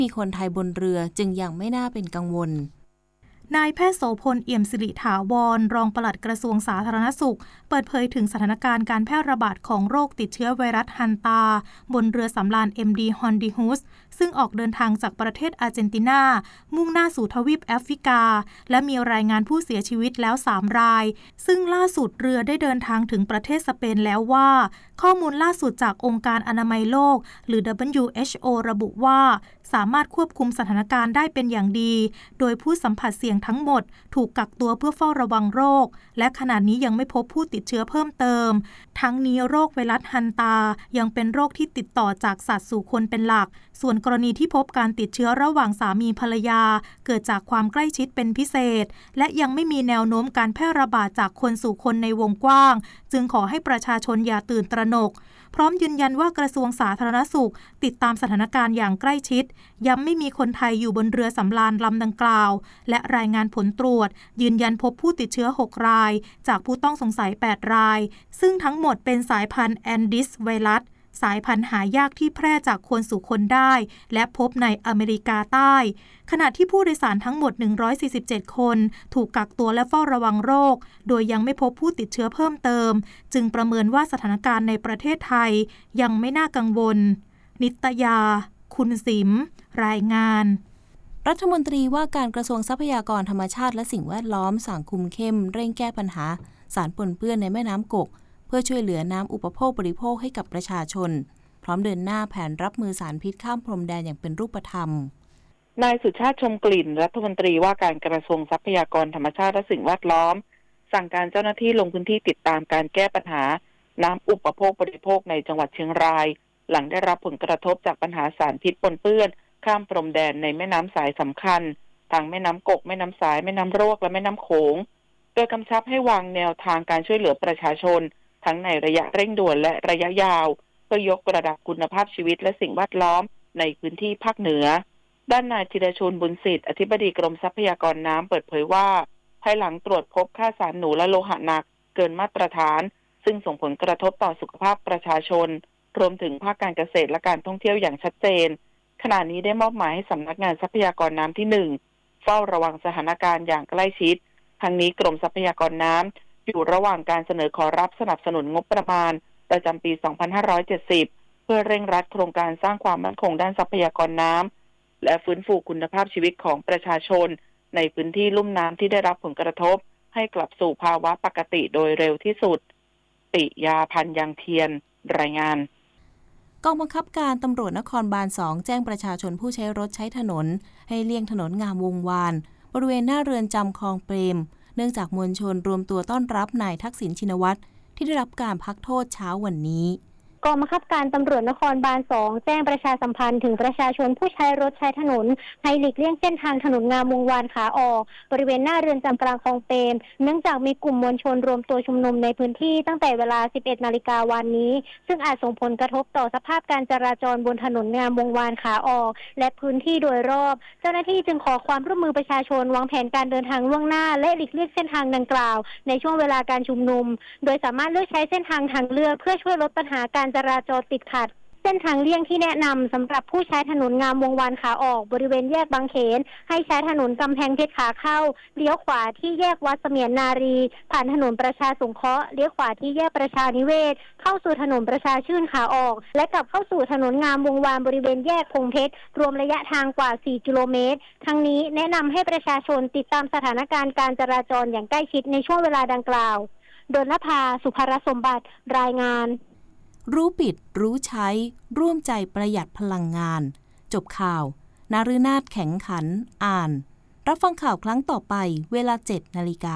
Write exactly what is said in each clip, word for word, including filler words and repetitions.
มีคนไทยบนเรือจึงยังไม่น่าเป็นกังวลนายแพทย์โสพลเอี่ยมสิริถาวรรองปลัดกระทรวงสาธารณสุขเปิดเผยถึงสถานการณ์การแพร่ระบาดของโรคติดเชื้อไวรัสฮันตาบนเรือสำราญ เอ็ม ดี Hondius ซึ่งออกเดินทางจากประเทศอาร์เจนตินามุ่งหน้าสู่ทวีปแอฟริกาและมีรายงานผู้เสียชีวิตแล้วสามรายซึ่งล่าสุดเรือได้เดินทางถึงประเทศสเปนแล้วว่าข้อมูลล่าสุดจากองค์การอนามัยโลกหรือ ดับเบิลยู เอช โอ ระบุว่าสามารถควบคุมสถานการณ์ได้เป็นอย่างดีโดยผู้สัมผัสเสี่ยงทั้งหมดถูกกักตัวเพื่อเฝ้าระวังโรคและขณะนี้ยังไม่พบผู้ติดเชื้อเพิ่มเติมทั้งนี้โรคไวรัสฮันตายังเป็นโรคที่ติดต่อจากสัตว์สู่คนเป็นหลักส่วนกรณีที่พบการติดเชื้อระหว่างสามีภรรยาเกิดจากความใกล้ชิดเป็นพิเศษและยังไม่มีแนวโน้มการแพร่ระบาดจากคนสู่คนในวงกว้างจึงขอให้ประชาชนอย่าตื่นตระหนกพร้อมยืนยันว่ากระทรวงสาธารณสุขติดตามสถานการณ์อย่างใกล้ชิดย้ำไม่มีคนไทยอยู่บนเรือสำราญลำดังกล่าวและรายงานผลตรวจยืนยันพบผู้ติดเชื้อหกรายจากผู้ต้องสงสัยแปดรายซึ่งทั้งหมดเป็นสายพันธุ์แอนดิสไวรัสสายพันธุ์หายากที่แพร่จากคนสู่คนได้และพบในอเมริกาใต้ขณะที่ผู้โดยสารทั้งหมดหนึ่งร้อยสี่สิบเจ็ดคนถูกกักตัวและเฝ้าระวังโรคโดยยังไม่พบผู้ติดเชื้อเพิ่มเติมจึงประเมินว่าสถานการณ์ในประเทศไทยยังไม่น่ากังวลนิตยาคุณสิมรายงานรัฐมนตรีว่าการกระทรวงทรัพยากรธรรมชาติและสิ่งแวดล้อมสั่งคุมเข้มเร่งแก้ปัญหาสารปนเปื้อนในแม่น้ำกกเพื่อช่วยเหลือน้ำอุปโภคบริโภคให้กับประชาชนพร้อมเดินหน้าแผนรับมือสารพิษข้ามพรมแดนอย่างเป็นรูปธรรมนายสุชาติชมกลิ่นรัฐมนตรีว่าการกระทรวงทรัพยากรธรรมชาติและสิ่งแวดล้อมสั่งการเจ้าหน้าที่ลงพื้นที่ติดตามการแก้ปัญหาน้ำอุปโภคบริโภคในจังหวัดเชียงรายหลังได้รับผลกระทบจากปัญหาสารพิษปนเปื้อนข้ามพรมแดนในแม่น้ำสายสำคัญทั้งแม่น้ำกกแม่น้ำสายแม่น้ำรวกและแม่น้ำโขงโดยกำชับให้วางแนวทางการช่วยเหลือประชาชนทั้งในระยะเร่งด่วนและระยะยาวเพื่อยกระดับคุณภาพชีวิตและสิ่งแวดล้อมในพื้นที่ภาคเหนือด้านนายธีรชลบุญสิทธิ์อธิบดีกรมทรัพยากรน้ำเปิดเผยว่าภายหลังตรวจพบค่าสารหนูและโลหะหนักเกินมาตรฐานซึ่งส่งผลกระทบต่อสุขภาพประชาชนรวมถึงภาคการเกษตรและการท่องเที่ยวอย่างชัดเจนขณะนี้ได้มอบหมายให้สำนักงานทรัพยากรน้ำที่หนึ่งเฝ้าระวังสถานการณ์อย่างใกล้ชิดทั้งนี้กรมทรัพยากรน้ำอยู่ระหว่างการเสนอขอรับสนับสนุนงบประมาณประจำปี สองพันห้าร้อยเจ็ดสิบ เพื่อเร่งรัดโครงการสร้างความมั่นคงด้านทรัพยากรน้ำและฟื้นฟูคุณภาพชีวิตของประชาชนในพื้นที่ลุ่มน้ำที่ได้รับผลกระทบให้กลับสู่ภาวะปกติโดยเร็วที่สุดปิยาพันธ์ยังเทียนรายงานกองบังคับการตำรวจนครบาลสองแจ้งประชาชนผู้ใช้รถใช้ถนนให้เลี่ยงถนนงามวงวานบริเวณหน้าเรือนจำคลองเปรมเนื่องจากมวลชนรวมตัวต้อนรับนายทักษิณชินวัตรที่ได้รับการพักโทษเช้าวันนี้กองบังคับการตำรวจนครบาลสองแจ้งประชาสัมพันธ์ถึงประชาชนผู้ใช้รถใช้ถนนให้หลีกเลี่ยงเส้นทางถนนงามวงวานขาออกบริเวณหน้าเรือนจำกลางคลองเปรมเนื่องจากมีกลุ่มมวลชนรวมตัวชุมนุมในพื้นที่ตั้งแต่เวลา สิบเอ็ดนาฬิกา วันนี้ซึ่งอาจส่งผลกระทบต่อสภาพการจราจรบนถนนงามวงวานขาออกและพื้นที่โดยรอบเจ้าหน้าที่จึงขอความร่วมมือประชาชนวางแผนการเดินทางล่วงหน้าและหลีกเลี่ยงเส้นทางดังกล่าวในช่วงเวลาการชุมนุมโดยสามารถเลือกใช้เส้นทางทางเลือกเพื่อช่วยลดปัญหาการจราจรติดขัดเส้นทางเลี่ยงที่แนะนำสำหรับผู้ใช้ถนนงามวงวานขาออกบริเวณแยกบางเขนให้ใช้ถนนกำแพงเพชรขาเข้าเลี้ยวขวาที่แยกวัดเสมียนนารีผ่านถนนประชาสงเคราะห์เลี้ยวขวาที่แยกประชานิเวศเข้าสู่ถนนประชาชื่นขาออกและกลับเข้าสู่ถนนงามวงวานบริเวณแยกพงเพชรรวมระยะทางกว่าสี่กิโลเมตรทั้งนี้แนะนำให้ประชาชนติดตามสถานการณ์การจราจรอย่างใกล้ชิดในช่วงเวลาดังกล่าวดลภาสุภรสมบัติรายงานรู้ปิดรู้ใช้ร่วมใจประหยัดพลังงานจบข่าวนาฤนาถแข็งขันอ่านรับฟังข่าวครั้งต่อไปเวลา เจ็ดนาฬิกา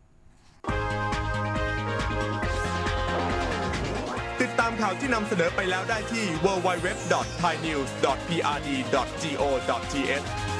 ติดตามข่าวที่นำเสนอไปแล้วได้ที่ ดับเบิลยู ดับเบิลยู ดับเบิลยู ดอท ไทยนิวส์ ดอท พี อาร์ ดี ดอท จี โอ ดอท ที เอช